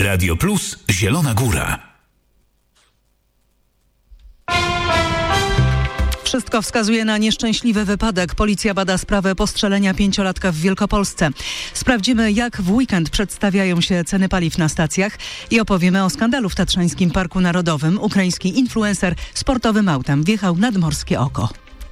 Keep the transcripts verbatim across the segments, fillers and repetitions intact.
Radio Plus Zielona Góra. Wszystko wskazuje na nieszczęśliwy wypadek. Policja bada sprawę postrzelenia pięciolatka w Wielkopolsce. Sprawdzimy, jak w weekend przedstawiają się ceny paliw na stacjach i opowiemy o skandalu w Tatrzańskim Parku Narodowym. Ukraiński influencer sportowym autem wjechał nad Morskie Oko.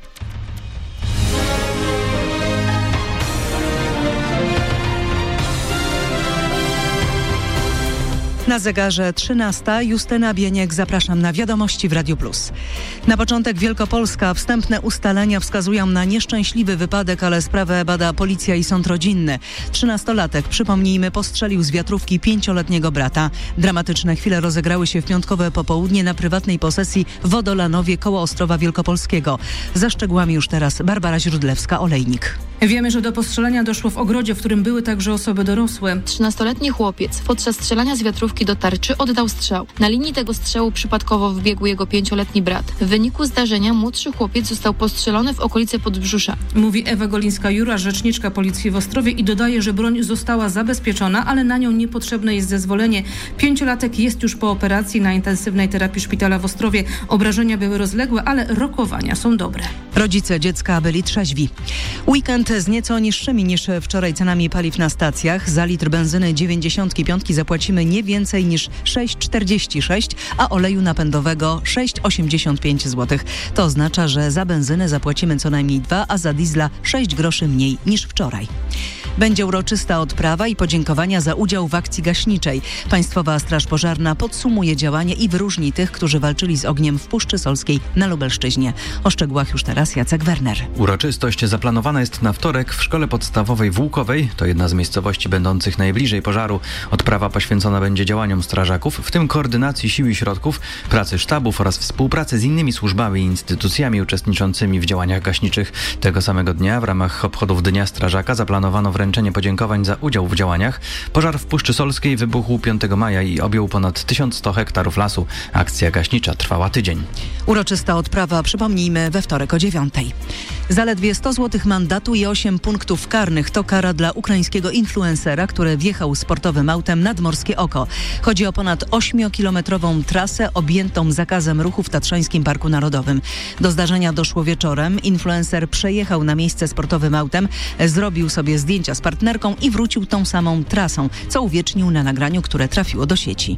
Na zegarze trzynasta. Justyna Bieniek, zapraszam na wiadomości w Radiu Plus. Na początek Wielkopolska. Wstępne ustalenia wskazują na nieszczęśliwy wypadek, ale sprawę bada policja i sąd rodzinny. Trzynastolatek, przypomnijmy, postrzelił z wiatrówki pięcioletniego brata. Dramatyczne chwile rozegrały się w piątkowe popołudnie na prywatnej posesji w Wodolanowie koło Ostrowa Wielkopolskiego. Za szczegółami już teraz Barbara Źródlewska-Olejnik. Wiemy, że do postrzelenia doszło w ogrodzie, w którym były także osoby dorosłe. trzynastoletni chłopiec podczas strzelania z wiatrówki do tarczy oddał strzał. Na linii tego strzału przypadkowo wbiegł jego pięcioletni brat. W wyniku zdarzenia młodszy chłopiec został postrzelony w okolicy podbrzusza. Mówi Ewa Golińska-Jura, rzeczniczka policji w Ostrowie, i dodaje, że broń została zabezpieczona, ale na nią niepotrzebne jest zezwolenie. Pięciolatek jest już po operacji na intensywnej terapii szpitala w Ostrowie. Obrażenia były rozległe, ale rokowania są dobre. Rodzice dziecka byli trzeźwi. Weekend z nieco niższymi niż wczoraj cenami paliw na stacjach. Za litr benzyny dziewięćdziesiątki piątki zapłacimy nie więcej niż sześć czterdzieści sześć, a oleju napędowego sześć osiemdziesiąt pięć złotych. To oznacza, że za benzynę zapłacimy co najmniej dwa, a za diesla sześć groszy mniej niż wczoraj. Będzie uroczysta odprawa i podziękowania za udział w akcji gaśniczej. Państwowa Straż Pożarna podsumuje działanie i wyróżni tych, którzy walczyli z ogniem w Puszczy Solskiej na Lubelszczyźnie. O szczegółach już teraz Jacek Werner. Uroczystość zaplanowana jest na wtorek w Szkole Podstawowej w Łukowej. To jedna z miejscowości będących najbliżej pożaru. Odprawa poświęcona będzie działaniom strażaków, w tym koordynacji sił i środków, pracy sztabów oraz współpracy z innymi służbami i instytucjami uczestniczącymi w działaniach gaśniczych. Tego samego dnia w ramach obchodów Dnia Strażaka zaplanowano wręczenie podziękowań za udział w działaniach. Pożar w Puszczy Solskiej wybuchł piątego maja i objął ponad tysiąc sto hektarów lasu. Akcja gaśnicza trwała tydzień. Uroczysta odprawa, przypomnijmy, we wtorek o dziewiątej. Zaledwie sto złotych mandatu i osiem punktów karnych to kara dla ukraińskiego influencera, który wjechał sportowym autem nad Morskie Oko. Chodzi o ponad ośmiokilometrową trasę objętą zakazem ruchu w Tatrzańskim Parku Narodowym. Do zdarzenia doszło wieczorem. Influencer przejechał na miejsce sportowym autem, zrobił sobie zdjęcia z partnerką i wrócił tą samą trasą, co uwiecznił na nagraniu, które trafiło do sieci.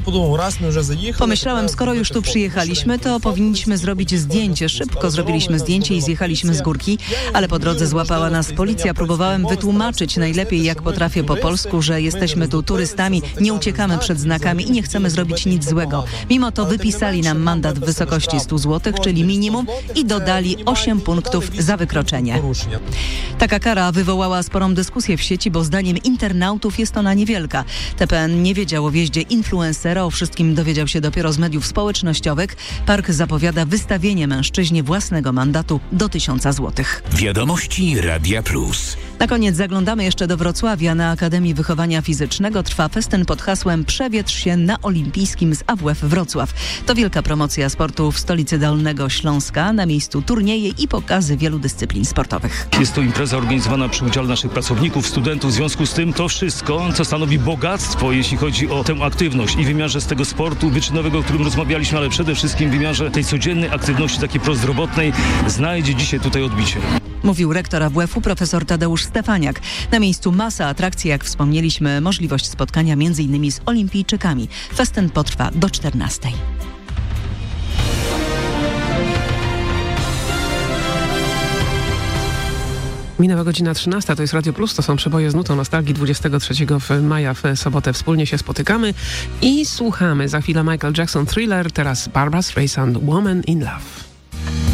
Pomyślałem, skoro już tu przyjechaliśmy, to powinniśmy zrobić zdjęcie. Szybko zrobiliśmy zdjęcie i zjechaliśmy z górki, ale po drodze złapała nas policja. Próbowałem wytłumaczyć najlepiej, jak potrafię po polsku, że jesteśmy tu turystami, nie uciekamy przed znakami i nie chcemy zrobić nic złego. Mimo to wypisali nam mandat w wysokości sto złotych, czyli minimum, i dodali osiem punktów za wykroczenie. Taka kara wywołała sporą dyskusję w sieci, bo zdaniem internautów jest ona niewielka. T P N nie wiedział o wjeździe influencera, o wszystkim dowiedział się dopiero z mediów społecznościowych. Park zapowiada wystawienie mężczyźnie własnego mandatu do tysiąca złotych. Wiadomości Radia Plus. Na koniec zaglądamy jeszcze do Wrocławia. Na Akademii Wychowania Fizycznego trwa festyn pod hasłem Przewietrz się na Olimpijskim z A W F Wrocław. To wielka promocja sportu w stolicy Dolnego Śląska. Na miejscu turnieje i pokazy wielu dyscyplin sportowych. Jest to impreza organizowana przy udziale naszych pracowników, studentów. W związku z tym to wszystko, co stanowi bogactwo, jeśli chodzi o tę aktywność i w wymiarze z tego sportu wyczynowego, o którym rozmawialiśmy, ale przede wszystkim w wymiarze tej codziennej aktywności takiej prozdrowotnej, znajdzie dzisiaj tutaj odbicie. Mówił rektor A W F-u profesor Tadeusz Stefaniak. Na miejscu masa atrakcji, jak wspomnieliśmy, możliwość spotkania m.in. z olimpijczykami. Festyn potrwa do czternastej. Minęła godzina trzynasta, to jest Radio Plus, to są przeboje z nutą nostalgii. dwudziestego trzeciego maja w sobotę wspólnie się spotykamy i słuchamy. Za chwilę Michael Jackson Thriller, teraz Barbra Streisand Woman in Love.